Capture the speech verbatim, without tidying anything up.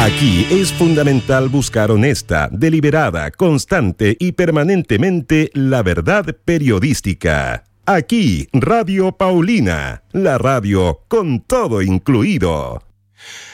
Aquí es fundamental buscar honesta, deliberada, constante y permanentemente la verdad periodística. Aquí, Radio Paulina, la radio con todo incluido.